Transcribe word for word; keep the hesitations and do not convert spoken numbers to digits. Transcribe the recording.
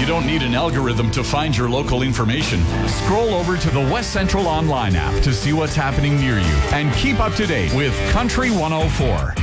You don't need an algorithm to find your local information. Scroll over to the West Central Online app to see what's happening near you and keep up to date with Country one oh four.